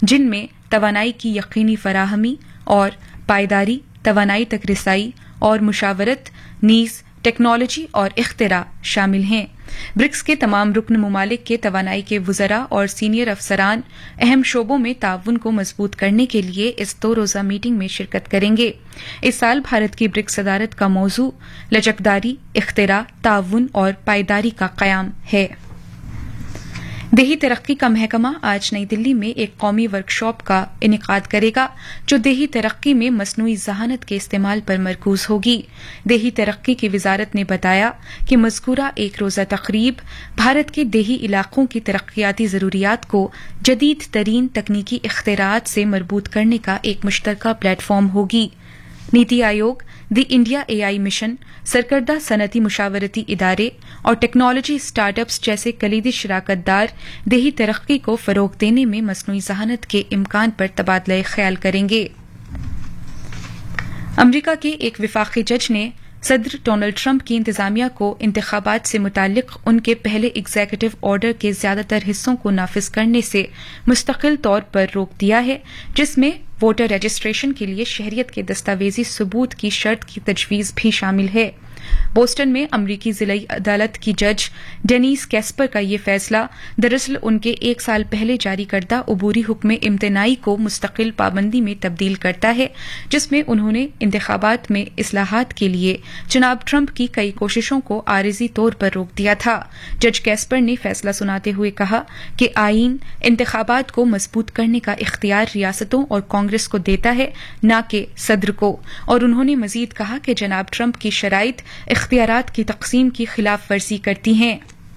جن میں توانائی کی یقینی فراہمی اور پائیداری، توانائی تک رسائی اور مشاورت، نیز ٹیکنالوجی اور اختراع شامل ہیں۔ برکس کے تمام رکن ممالک کے توانائی کے وزراء اور سینئر افسران اہم شعبوں میں تعاون کو مضبوط کرنے کے لیے اس 2 روزہ میٹنگ میں شرکت کریں گے۔ اس سال بھارت کی برکس صدارت کا موضوع لچکداری، اختراع، تعاون اور پائیداری کا قیام ہے۔ دیہی ترقی کا محکمہ آج نئی دلی میں ایک قومی ورکشاپ کا انعقاد کرے گا جو دیہی ترقی میں مصنوعی ذہانت کے استعمال پر مرکوز ہوگی۔ دیہی ترقی کی وزارت نے بتایا کہ مذکورہ ایک روزہ تقریب بھارت کے دیہی علاقوں کی ترقیاتی ضروریات کو جدید ترین تکنیکی اختراعات سے مربوط کرنے کا ایک مشترکہ پلیٹ فارم ہوگی۔ نیتی آیوگ، دی انڈیا اے آئی مشن، سرکردہ صنعتی مشاورتی ادارے اور ٹیکنالوجی اسٹارٹ اپس جیسے کلیدی شراکت دار دیہی ترقی کو فروغ دینے میں مصنوعی ذہانت کے امکان پر تبادلہ خیال کریں گے۔ امریکہ کے ایک وفاقی جج نے صدر ڈونلڈ ٹرمپ کی انتظامیہ کو انتخابات سے متعلق ان کے پہلے ایگزیکٹو آرڈر کے زیادہ تر حصوں کو نافذ کرنے سے مستقل طور پر روک دیا ہے، جس میں ووٹر رجسٹریشن کے لیے شہریت کے دستاویزی ثبوت کی شرط کی تجویز بھی شامل ہے۔ بوسٹن میں امریکی ضلعی عدالت کی جج ڈینیس کیسپر کا یہ فیصلہ دراصل ان کے 1 سال پہلے جاری کردہ عبوری حکم امتناعی کو مستقل پابندی میں تبدیل کرتا ہے، جس میں انہوں نے انتخابات میں اصلاحات کے لیے جناب ٹرمپ کی کئی کوششوں کو عارضی طور پر روک دیا تھا۔ جج کیسپر نے فیصلہ سناتے ہوئے کہا کہ آئین انتخابات کو مضبوط کرنے کا اختیار ریاستوں اور کانگریس کو دیتا ہے، نہ کہ صدر کو، اور انہوں نے مزید کہا کہ جناب ٹرمپ کی شرائط اختیارات کی تقسیم کی خلاف ورزی کرتی ہیں۔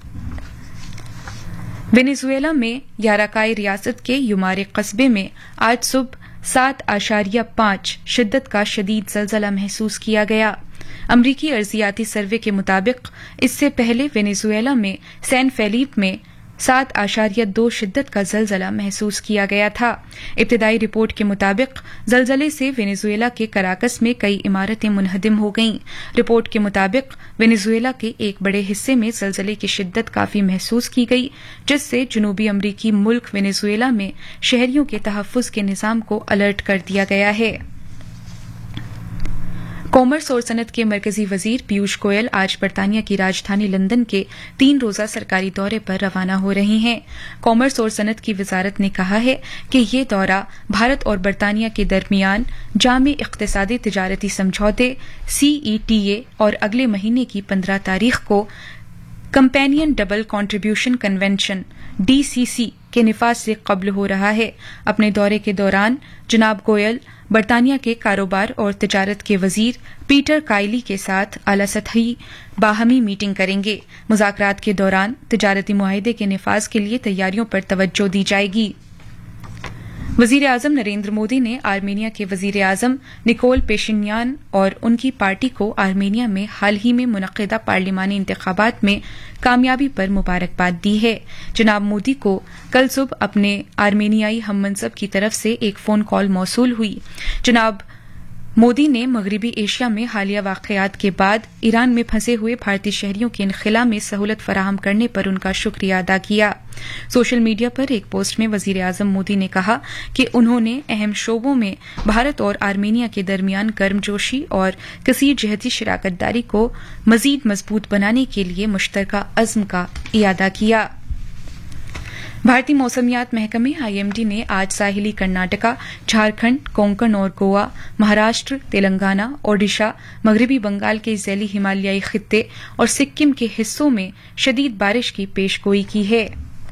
وینیزویلا میں یاراکائی ریاست کے یومارے قصبے میں آج صبح 7.5 شدت کا شدید زلزلہ محسوس کیا گیا۔ امریکی ارضیاتی سروے کے مطابق اس سے پہلے وینیزویلا میں سین فیلیپ میں 7.2 شدت کا زلزلہ محسوس کیا گیا تھا۔ ابتدائی رپورٹ کے مطابق زلزلے سے وینیزویلا کے کراکس میں کئی عمارتیں منہدم ہو گئیں۔ رپورٹ کے مطابق وینیزویلا کے ایک بڑے حصے میں زلزلے کی شدت کافی محسوس کی گئی، جس سے جنوبی امریکی ملک وینیزویلا میں شہریوں کے تحفظ کے نظام کو الرٹ کر دیا گیا ہے۔ کامرس اور صنعت کے مرکزی وزیر پیوش گوئل آج برطانیہ کی راجدھانی لندن کے 3 روزہ سرکاری دورے پر روانہ ہو رہے ہیں۔ کامرس اور صنعت کی وزارت نے کہا ہے کہ یہ دورہ بھارت اور برطانیہ کے درمیان جامع اقتصادی تجارتی سمجھوتے CETA اور اگلے مہینے کی 15 تاریخ کو companion double contribution convention DCC کے نفاذ سے قبل ہو رہا ہے۔ اپنے دورے کے دوران جناب گوئل برطانیہ کے کاروبار اور تجارت کے وزیر پیٹر کائلی کے ساتھ اعلی سطحی باہمی میٹنگ کریں گے۔ مذاکرات کے دوران تجارتی معاہدے کے نفاذ کے لیے تیاریوں پر توجہ دی جائے گی۔ وزیر اعظم نریندر مودی نے آرمینیا کے وزیر اعظم نکول پیشینیان اور ان کی پارٹی کو آرمینیا میں حال ہی میں منعقدہ پارلیمانی انتخابات میں کامیابی پر مبارکباد دی ہے۔ جناب مودی کو کل صبح اپنے آرمینیائی ہم منصب کی طرف سے ایک فون کال موصول ہوئی۔ جناب مودی نے مغربی ایشیا میں حالیہ واقعات کے بعد ایران میں پھنسے ہوئے بھارتی شہریوں کے انخلا میں سہولت فراہم کرنے پر ان کا شکریہ ادا کیا۔ سوشل میڈیا پر ایک پوسٹ میں وزیر اعظم مودی نے کہا کہ انہوں نے اہم شعبوں میں بھارت اور آرمینیا کے درمیان گرمجوشی اور کثیر جہتی شراکت داری کو مزید مضبوط بنانے کے لیے مشترکہ عزم کا اعادہ کیا۔ بھارتی موسمیات محکمے IMD نے آج ساحلی کرناٹکا، جھارکھنڈ، کونکن اور گوا، مہاراشٹر، تلنگانہ، اوڈیشہ، مغربی بنگال کے ذیلی ہمالیائی خطے اور سکم کے حصوں میں شدید بارش کی پیش گوئی کی ہے۔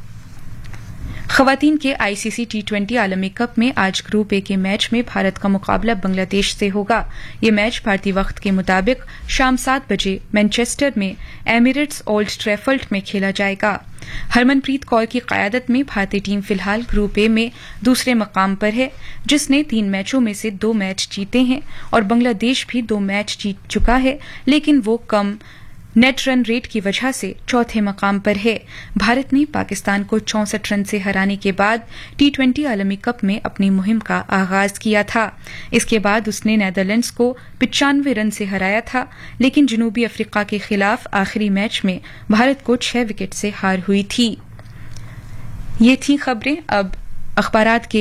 خواتین کے ICC T20 عالمی کپ میں آج گروپ A کے میچ میں بھارت کا مقابلہ بنگلہ دیش سے ہوگا۔ یہ میچ بھارتی وقت کے مطابق شام 7 بجے مینچسٹر میں ایمریٹس اولڈ ٹریفلڈ میں کھیلا جائے گا۔ ہرمن پریت کور کی قیادت میں بھارتی ٹیم فی الحال گروپ A میں دوسرے مقام پر ہے، جس نے 3 میچوں میں سے 2 میچ جیتے ہیں، اور بنگلہ دیش بھی 2 میچ جیت چکا ہے، لیکن وہ کم نیٹ رن ریٹ کی وجہ سے چوتھے مقام پر ہے۔ بھارت نے پاکستان کو 64 رن سے ہرانے کے بعد T20 عالمی کپ میں اپنی مہم کا آغاز کیا تھا۔ اس کے بعد اس نے نیدرلینڈز کو 95 رن سے ہرایا تھا، لیکن جنوبی افریقہ کے خلاف آخری میچ میں بھارت کو 6 وکٹ سے ہار ہوئی تھی۔ یہ تھیں خبریں، اب اخبارات کے